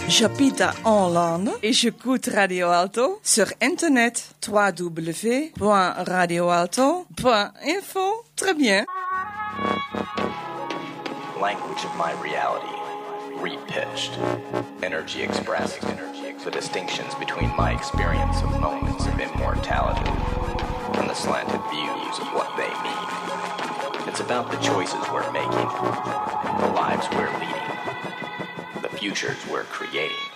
J'habite à Hollande et j'écoute Radio Alto sur internet www.radioalto.info. Très bien. Language of my reality, repitched, energy expressed, the distinctions between my experience of moments of immortality and the slanted views of what they mean. It's about the choices we're making, the lives we're leading, the futures we're creating.